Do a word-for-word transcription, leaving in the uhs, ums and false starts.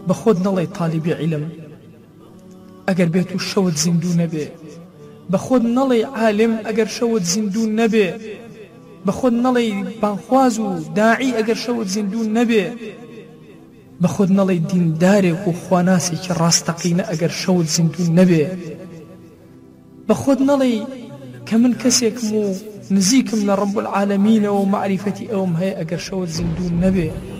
بخۆت نەڵێ تالیبی عیلم ئەگەر بێت و شەوت زیندوو نەبێ، بخۆت نەڵێ عالم ئەگەر شەوت زیندوو نەبێ، بخۆت نەڵێ بانخواز و داعی ئەگەر شەوت زیندوو نەبێ، بخۆت نەڵێ دیندارێک و خواناسێکی ڕاستەقینە ئەگەر شەوت زیندوو نەبێ، بخۆت نەڵێ کە من کەسێکم و نزیکم لە ڕەب العالەمینەوە و معریفەتی ئەوم هەیە ئەگەر شەوت زیندوو نەبێ.